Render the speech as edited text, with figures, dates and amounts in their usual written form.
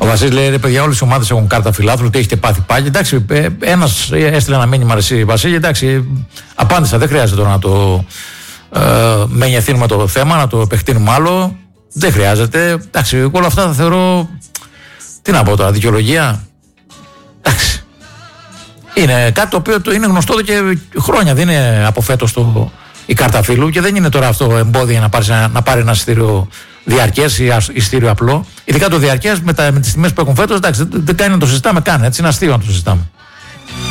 Ο Βασίλης λέει: ρε παιδιά, όλες οι ομάδες έχουν κάρτα φιλάθλου, τι έχετε πάθει πάλι. Εντάξει, ένας έστειλε ένα μήνυμα, εσύ Βασίλη, εντάξει, απάντησα. Δεν χρειάζεται τώρα να το μεγεθύνουμε το θέμα, να το επεκτείνουμε άλλο. Δεν χρειάζεται. Εντάξει, όλα αυτά θα θεωρώ. Τι να πω τώρα, δικαιολογία. Εντάξει. Είναι κάτι το οποίο είναι γνωστό εδώ και χρόνια. Δεν είναι από φέτος η κάρτα φίλου και δεν είναι τώρα αυτό εμπόδιο να πάρει ένα εισιτήριο διαρκές ή εισιτήριο απλό. Ειδικά το διαρκές με τις τιμές που έχουν φέτος, εντάξει, δεν κάνει να το συζητάμε καν. Έτσι είναι αστείο να το συζητάμε.